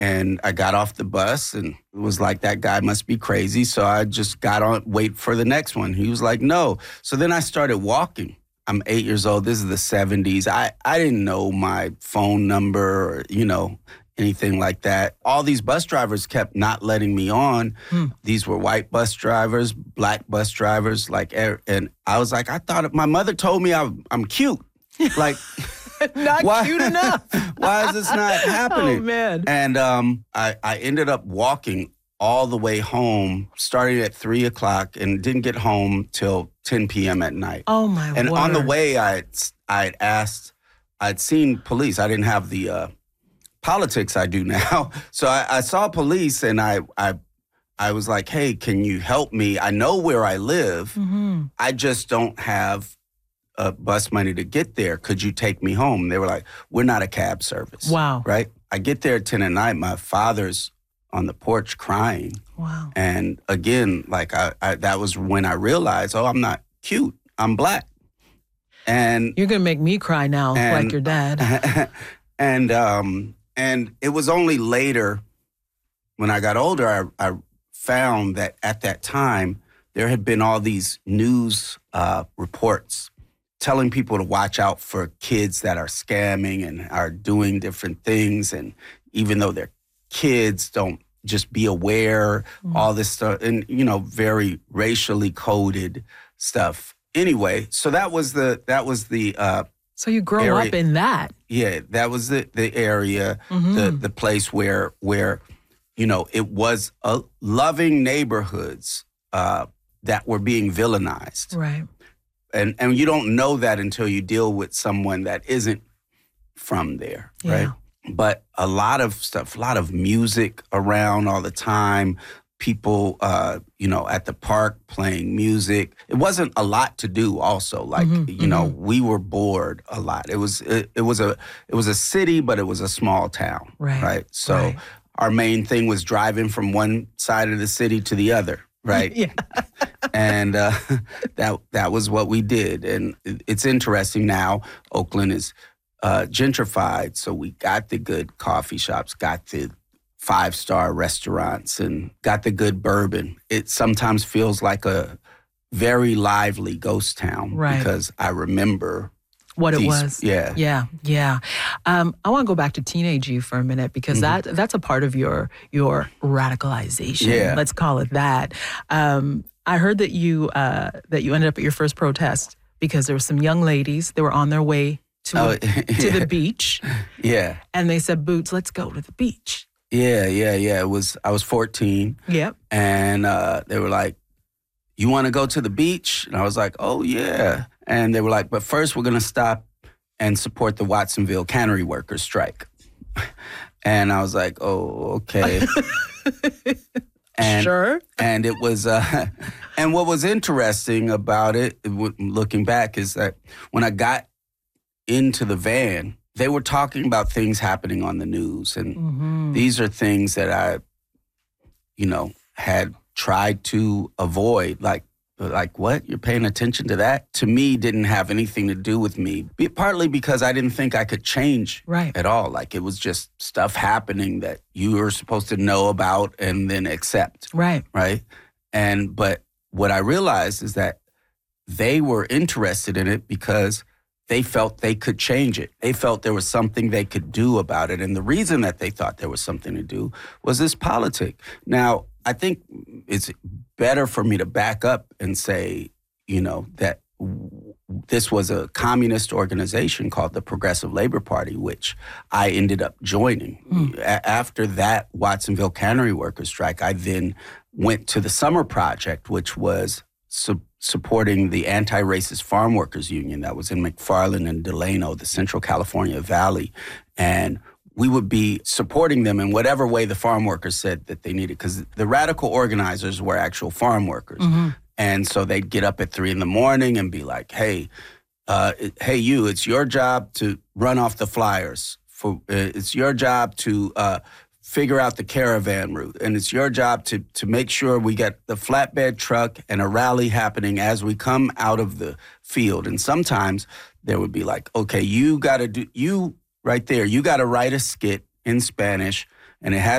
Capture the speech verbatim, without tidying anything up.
And I got off the bus and it was like, that guy must be crazy. So I just got on, wait for the next one. He was like, no. So then I started walking. I'm eight years old. This is the seventies. I, I didn't know my phone number or, you know, anything like that. All these bus drivers kept not letting me on. Hmm. These were white bus drivers, black bus drivers. Like, and I was like, I thought my mother told me I'm, I'm cute. Like, not why, cute enough. Why is this not happening? Oh, man. And um, I, I ended up walking all the way home, starting at three o'clock, and didn't get home till ten p.m. at night. Oh, my And word. on the way, I I'd asked, I'd seen police. I didn't have the uh, politics I do now. So I, I saw police, and I, I I was like, hey, can you help me? I know where I live. Mm-hmm. I just don't have uh, bus money to get there. Could you take me home? They were like, we're not a cab service. Wow. Right? I get there at ten at night. My father's on the porch crying. Wow. And again, like I, I that was when I realized, oh, I'm not cute. I'm black. And you're going to make me cry now, and, like your dad. and um, and it was only later when I got older, I, I found that at that time, there had been all these news uh, reports telling people to watch out for kids that are scamming and are doing different things. And even though they're kids, don't just be aware, mm-hmm. all this stuff, and, you know, very racially coded stuff. Anyway, so that was the, that was the, uh, so you grow area. up in that. Yeah, that was the, the area, mm-hmm. the, the place where, where, you know, it was a loving neighborhoods uh, that were being villainized. Right. And, and you don't know that until you deal with someone that isn't from there, yeah. right? But a lot of stuff, a lot of music around all the time, people, uh, you know, at the park playing music. It wasn't a lot to do also. Like, mm-hmm, you mm-hmm. know, we were bored a lot. It was it, it was a it was a city, but it was a small town, right? right? So right. our main thing was driving from one side of the city to the other, right? Yeah. And uh, that that was what we did. And it's interesting now, Oakland is Uh, gentrified, so we got the good coffee shops, got the five-star restaurants, and got the good bourbon. It sometimes feels like a very lively ghost town, right? Because I remember what these, it was. Yeah, yeah, yeah. Um, I want to go back to teenage you for a minute because mm-hmm. that that's a part of your your radicalization. Yeah. Let's call it that. Um, I heard that you uh, that you ended up at your first protest because there were some young ladies that were on their way to, oh, to yeah. the beach. Yeah. And they said, Boots, let's go to the beach. Yeah, yeah, yeah. It was, I was fourteen. Yep. And uh, they were like, you want to go to the beach? And I was like, oh, yeah. And they were like, but first we're going to stop and support the Watsonville cannery workers strike. And I was like, oh, okay. And, sure. And it was, uh, and what was interesting about it, looking back, is that when I got into the van, they were talking about things happening on the news. And mm-hmm. these are things that I, you know, had tried to avoid. Like, like what? You're paying attention to that? To me, didn't have anything to do with me. Be, partly because I didn't think I could change right. at all. Like, it was just stuff happening that you were supposed to know about and then accept. Right. Right? And, but what I realized is that they were interested in it because they felt they could change it. They felt there was something they could do about it. And the reason that they thought there was something to do was this politic. Now, I think it's better for me to back up and say, you know, that w- this was a communist organization called the Progressive Labor Party, which I ended up joining. Mm. A- after that Watsonville cannery workers strike, I then went to the Summer Project, which was su- supporting the Anti-Racist Farm Workers Union that was in McFarland and Delano, the Central California Valley. And we would be supporting them in whatever way the farm workers said that they needed, because the radical organizers were actual farm workers. Mm-hmm. And so they'd get up at three in the morning and be like, hey, uh, hey, you, it's your job to run off the flyers. For uh, It's your job to uh, figure out the caravan route. And it's your job to to make sure we get the flatbed truck and a rally happening as we come out of the field. And sometimes there would be like, okay, you got to do, you right there, you got to write a skit in Spanish, and it has